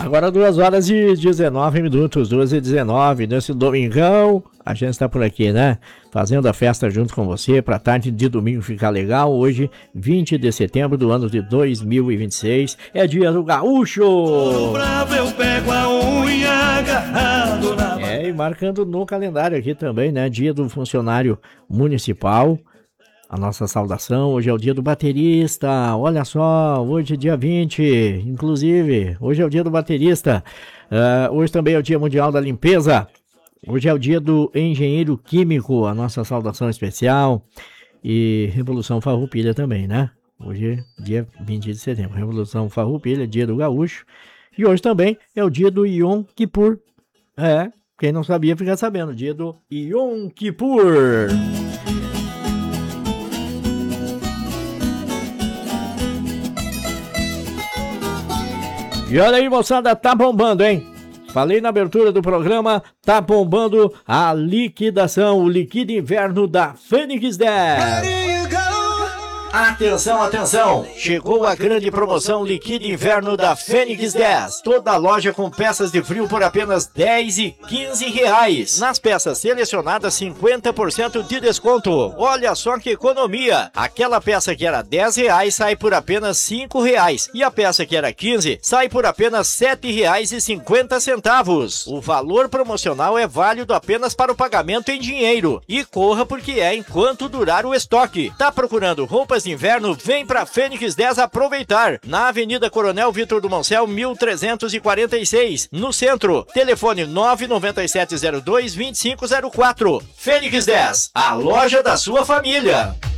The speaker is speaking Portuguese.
Agora 2h19, 2h19, nesse domingão, a gente está por aqui, né? Fazendo a festa junto com você, pra tarde de domingo ficar legal. Hoje, 20 de setembro do ano de 2026, é dia do gaúcho! E marcando no calendário aqui também, né? Dia do funcionário municipal. A nossa saudação, hoje é o dia do baterista, olha só, hoje é dia 20, inclusive, hoje é o dia do baterista, hoje também é o dia mundial da limpeza, hoje é o dia do engenheiro químico, a nossa saudação especial, e Revolução Farroupilha também, né? Hoje, dia 20 de setembro, Revolução Farroupilha, dia do gaúcho, e hoje também é o dia do Yom Kippur, quem não sabia fica sabendo, dia do Yom Kippur. E olha aí, moçada, tá bombando, hein? Falei na abertura do programa, tá bombando a liquidação, o liquida inverno da Fênix 10. Atenção, atenção! Chegou a grande promoção Liquida Inverno da Fênix 10. Toda loja com peças de frio por apenas R$10 e R$15. Nas peças selecionadas, 50% de desconto. Olha só que economia! Aquela peça que era R$10 sai por apenas R$5. E a peça que era R$15 sai por apenas R$7,50. O valor promocional é válido apenas para o pagamento em dinheiro. E corra porque é enquanto durar o estoque. Tá procurando roupas de inverno? Vem pra Fênix 10 aproveitar. Na Avenida Coronel Vitor do Moncel, 1346, no centro. Telefone 99702-2504. Fênix 10, a loja da sua família.